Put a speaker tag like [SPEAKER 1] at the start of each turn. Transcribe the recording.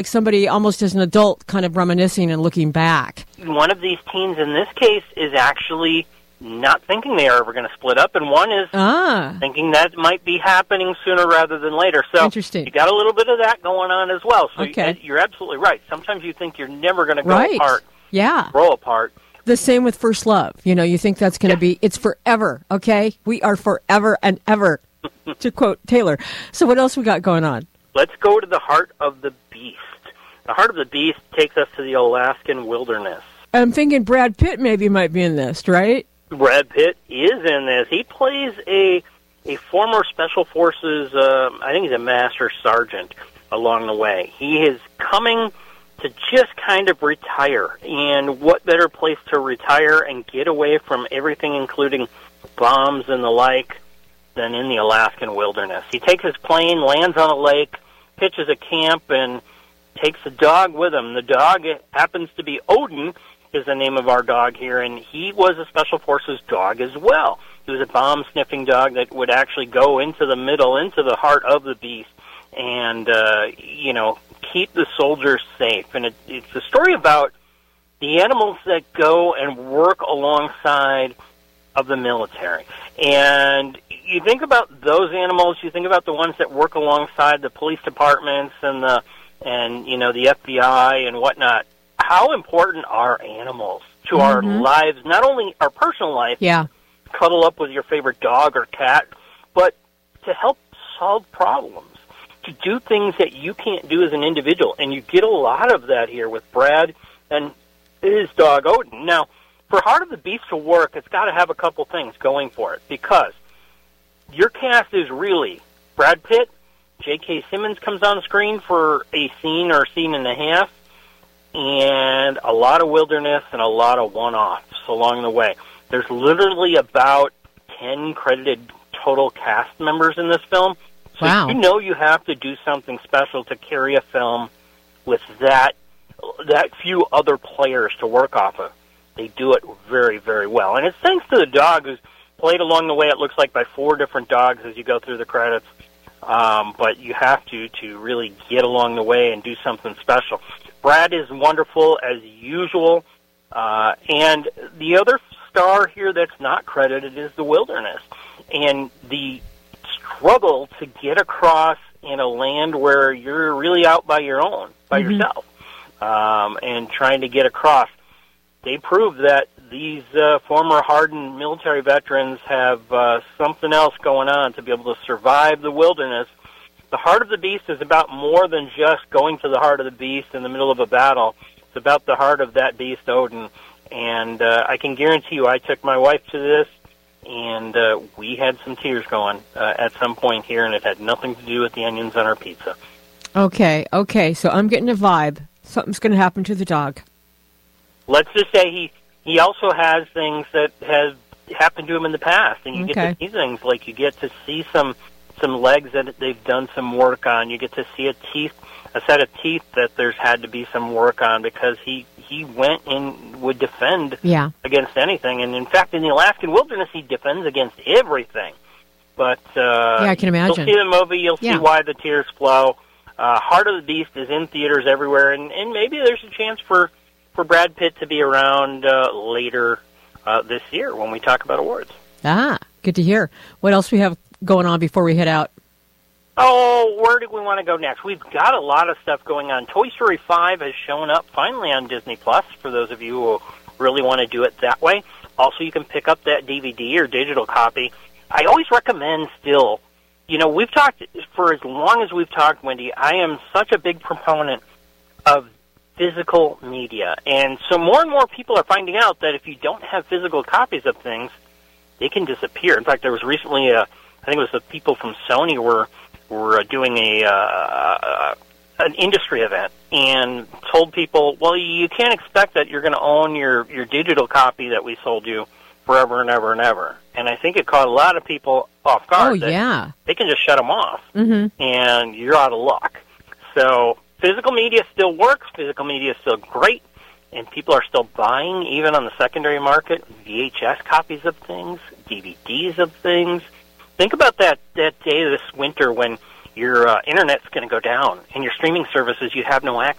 [SPEAKER 1] like somebody almost as an adult kind of reminiscing and looking back.
[SPEAKER 2] One of these teens in this case is actually not thinking they are ever going to split up, and one is thinking that might be happening sooner rather than later. So
[SPEAKER 1] interesting.
[SPEAKER 2] You got a little bit of that going on as well. So
[SPEAKER 1] okay.
[SPEAKER 2] You're absolutely right. Sometimes you think you're never going to go apart, grow apart.
[SPEAKER 1] The same with First Love. You know, you think that's going to be, it's forever, okay? We are forever and ever, to quote Taylor. So what else we got going on?
[SPEAKER 2] Let's go to the Heart of the Beast. The Heart of the Beast takes us to the Alaskan wilderness.
[SPEAKER 1] I'm thinking Brad Pitt maybe might be in this, right?
[SPEAKER 2] Brad Pitt is in this. He plays a former Special Forces, I think he's a master sergeant along the way. He is coming to just kind of retire, and what better place to retire and get away from everything, including bombs and the like, than in the Alaskan wilderness. He takes his plane, lands on a lake, pitches a camp, and takes a dog with him. The dog happens to be Odin, is the name of our dog here, and he was a Special Forces dog as well. He was a bomb-sniffing dog that would actually go into the middle, into the heart of the beast, and, keep the soldiers safe. And it's a story about the animals that go and work alongside of the military. And you think about those animals, you think about the ones that work alongside the police departments and the FBI and whatnot. How important are animals to our lives, not only our personal life, cuddle up with your favorite dog or cat, but to help solve problems, to do things that you can't do as an individual. And you get a lot of that here with Brad and his dog Odin. Now, for Heart of the Beast to work, it's got to have a couple things going for it, because your cast is really Brad Pitt, J.K. Simmons comes on screen for a scene or a scene and a half, and a lot of wilderness and a lot of one-offs along the way. There's literally about 10 credited total cast members in this film. So you know you have to do something special to carry a film with that few other players to work off of. They do it very, very well. And it's thanks to the dog who's played along the way, it looks like, by 4 different dogs as you go through the credits. But you have to really get along the way and do something special. Brad is wonderful as usual. And the other star here that's not credited is the wilderness. And the struggle to get across in a land where you're really out by your own, by yourself, and trying to get across. They prove that these former hardened military veterans have something else going on to be able to survive the wilderness. The Heart of the Beast is about more than just going to the heart of the beast in the middle of a battle. It's about the heart of that beast, Odin. And I can guarantee you, I took my wife to this, and we had some tears going at some point here, and it had nothing to do with the onions on our pizza. Okay,
[SPEAKER 1] so I'm getting a vibe. Something's going to happen to the dog.
[SPEAKER 2] Let's just say he also has things that have happened to him in the past, and you get to see things like you get to see some legs that they've done some work on. You get to see a set of teeth that there's had to be some work on, because he went and would defend against anything. And in fact, in the Alaskan wilderness, he defends against everything. But
[SPEAKER 1] I can imagine.
[SPEAKER 2] You'll see the movie, you'll see why the tears flow. Heart of the Beast is in theaters everywhere, and maybe there's a chance for Brad Pitt to be around later this year when we talk about awards.
[SPEAKER 1] Good to hear. What else we have going on before we head out?
[SPEAKER 2] Oh, where do we want to go next? We've got a lot of stuff going on. Toy Story 5 has shown up finally on Disney Plus, for those of you who really want to do it that way. Also, you can pick up that DVD or digital copy. I always recommend still, we've talked, for as long as we've talked, Wendy, I am such a big proponent of physical media. And so more and more people are finding out that if you don't have physical copies of things, they can disappear. In fact, there was recently I think it was the people from Sony were doing an industry event and told people, well, you can't expect that you're going to own your digital copy that we sold you forever and ever and ever. And I think it caught a lot of people off guard. They can just shut them off, and you're out of luck. So physical media still works. Physical media is still great, and people are still buying, even on the secondary market, VHS copies of things, DVDs of things. Think about that day this winter when your internet's going to go down, and your streaming services you have no access